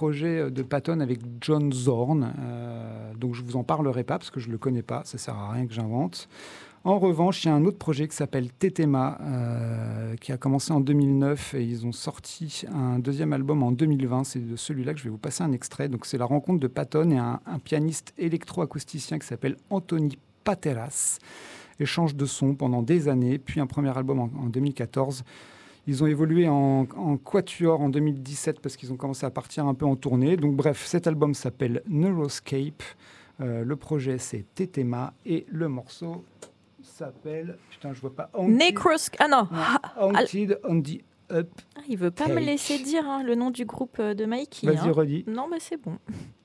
projet de Patton avec John Zorn. Donc je ne vous en parlerai pas parce que je ne le connais pas, ça ne sert à rien que j'invente. En revanche, il y a un autre projet qui s'appelle Tetema, qui a commencé en 2009 et ils ont sorti un deuxième album en 2020. C'est de celui-là que je vais vous passer un extrait. Donc, c'est la rencontre de Patton et un pianiste électro-acousticien qui s'appelle Anthony Pateras. Échange de sons pendant des années, puis un premier album en 2014. Ils ont évolué en quatuor en 2017 parce qu'ils ont commencé à partir un peu en tournée. Donc bref, cet album s'appelle Neuroscape. Le projet, c'est Tetema et le morceau s'appelle... Putain, je vois pas... Ah non, Haunted on the Up. Il veut pas me laisser dire le nom du groupe de Mikey. Vas-y, redis. Non, mais c'est bon.